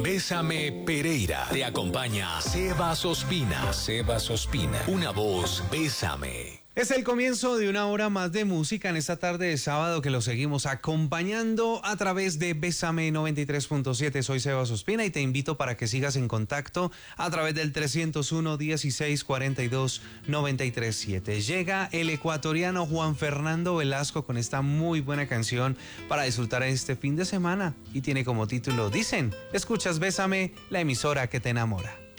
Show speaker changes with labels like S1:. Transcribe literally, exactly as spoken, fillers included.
S1: Bésame Pereira. Te acompaña Sebas Ospina. Sebas Ospina. Una voz, Bésame.
S2: Es el comienzo de una hora más de música en esta tarde de sábado que lo seguimos acompañando a través de Bésame noventa y tres punto siete. Soy Sebas Ospina y te invito para que sigas en contacto a través del trescientos uno, dieciséis, cuarenta y dos, noventa y tres, siete. Llega el ecuatoriano Juan Fernando Velasco con esta muy buena canción para disfrutar este fin de semana y tiene como título, dicen, escuchas Bésame, la emisora que te enamora.